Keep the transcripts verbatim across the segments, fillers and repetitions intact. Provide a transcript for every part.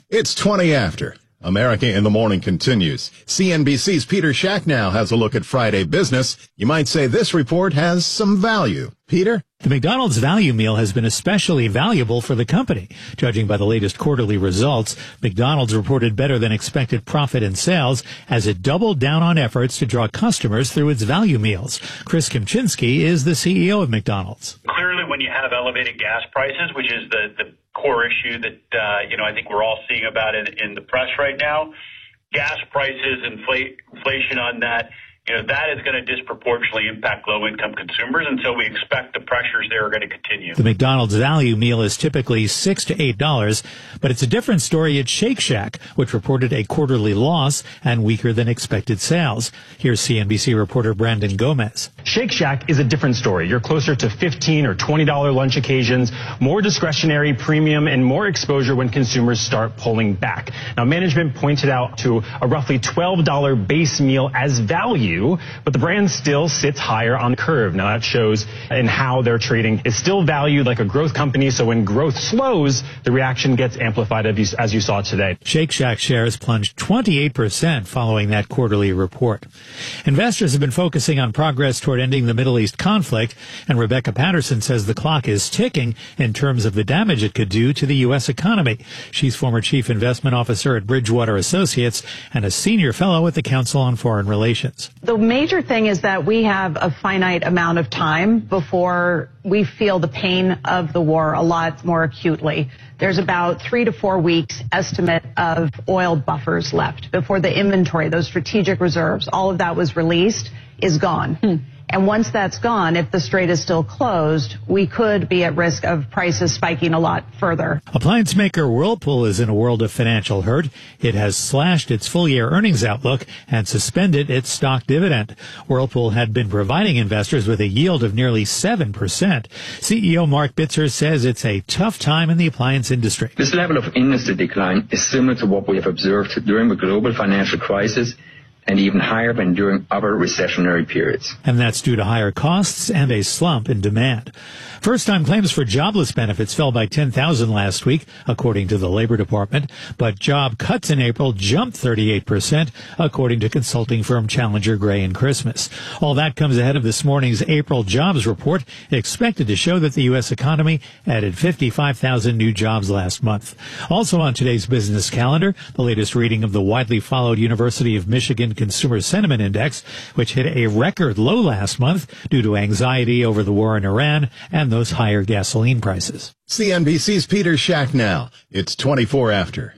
It's twenty after. America in the Morning continues. C N B C's Peter Schacknow has a look at Friday business. You might say this report has some value. Peter? The McDonald's value meal has been especially valuable for the company. Judging by the latest quarterly results, McDonald's reported better than expected profit and sales as it doubled down on efforts to draw customers through its value meals. Chris Kempczinski is the C E O of McDonald's. Clearly, when you have elevated gas prices, which is the, the core issue that, uh, you know, I think we're all seeing about it in the press right now, gas prices, infl- inflation on that, you know, that is going to disproportionately impact low-income consumers, and so we expect the pressures there are going to continue. The McDonald's value meal is typically six to eight dollars, but it's a different story at Shake Shack, which reported a quarterly loss and weaker than expected sales. Here's C N B C reporter Brandon Gomez. Shake Shack is a different story. You're closer to fifteen or twenty dollar lunch occasions, more discretionary, premium, and more exposure when consumers start pulling back. Now, management pointed out to a roughly twelve dollar base meal as value, but the brand still sits higher on the curve. Now, that shows in how they're trading. It's still valued like a growth company, so when growth slows, the reaction gets amplified as you, as you saw today. Shake Shack shares plunged twenty-eight percent following that quarterly report. Investors have been focusing on progress toward ending the Middle East conflict, and Rebecca Patterson says the clock is ticking in terms of the damage it could do to the U S economy. She's former chief investment officer at Bridgewater Associates and a senior fellow at the Council on Foreign Relations. The major thing is that we have a finite amount of time before we feel the pain of the war a lot more acutely. There's about three to four weeks estimate of oil buffers left before the inventory, those strategic reserves, all of that was released, is gone. Hmm. And once that's gone, if the strait is still closed, we could be at risk of prices spiking a lot further. Appliance maker Whirlpool is in a world of financial hurt. It has slashed its full-year earnings outlook and suspended its stock dividend. Whirlpool had been providing investors with a yield of nearly seven percent. C E O Mark Bitzer says it's a tough time in the appliance industry. This level of industry decline is similar to what we have observed during the global financial crisis, and even higher than during other recessionary periods. And that's due to higher costs and a slump in demand. First-time claims for jobless benefits fell by ten thousand last week, according to the Labor Department, but job cuts in April jumped thirty-eight percent, according to consulting firm Challenger Gray and Christmas. All that comes ahead of this morning's April jobs report, expected to show that the U S economy added fifty-five thousand new jobs last month. Also on today's business calendar, the latest reading of the widely followed University of Michigan Consumer Sentiment Index, which hit a record low last month due to anxiety over the war in Iran and those higher gasoline prices. C N B C's Peter Schacknow. It's twenty-four after.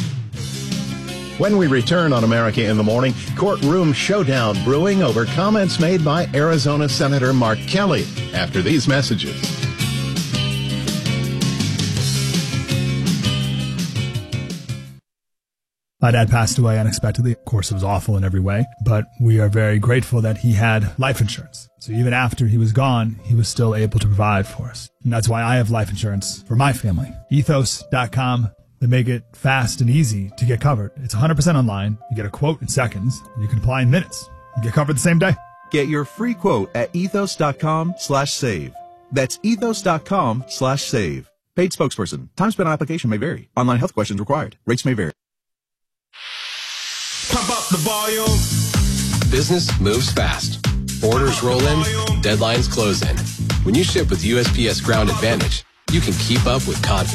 When we return on America in the Morning, courtroom showdown brewing over comments made by Arizona Senator Mark Kelly after these messages. My dad passed away unexpectedly. Of course, it was awful in every way, but we are very grateful that he had life insurance. So even after he was gone, he was still able to provide for us. And that's why I have life insurance for my family. Ethos dot com. They make it fast and easy to get covered. It's one hundred percent online. You get a quote in seconds, and you can apply in minutes. You get covered the same day. Get your free quote at ethos dot com slash save. That's ethos dot com slash save. Paid spokesperson. Time spent on application may vary. Online health questions required. Rates may vary. Pump up the volume. Business moves fast. Orders roll in, deadlines close in. When you ship with U S P S Ground Advantage, you can keep up with confidence.